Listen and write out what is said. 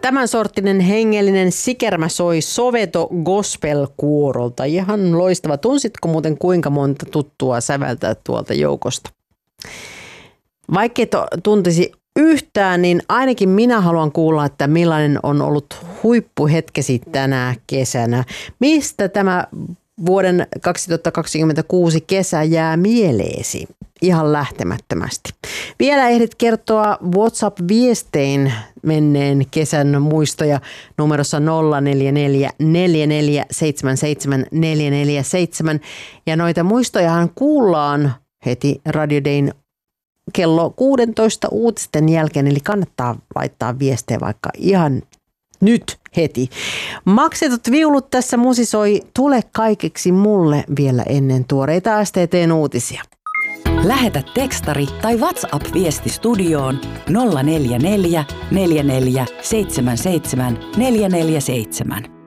Tämän sorttinen hengellinen sikermä soi Soweto Gospel-kuorolta. Ihan loistava. Tunsitko muuten kuinka monta tuttua säveltä tuolta joukosta? Vaikka et tuntisi yhtään, niin ainakin minä haluan kuulla, että millainen on ollut huippuhetkesi tänä kesänä. Mistä tämä vuoden 2026 kesä jää mieleesi ihan lähtemättömästi? Vielä ehdit kertoa WhatsApp-viestein menneen kesän muistoja numerossa 044 4477 447. Ja noita muistojahan kuullaan heti Radio Dayn kello 16 uutisten jälkeen, eli kannattaa laittaa viestejä vaikka ihan nyt heti. Maksetut viulut tässä musisoi Tule kaikeksi mulle vielä ennen tuoreita STT:n uutisia. Lähetä tekstari tai WhatsApp-viesti studioon 044 44 77 447.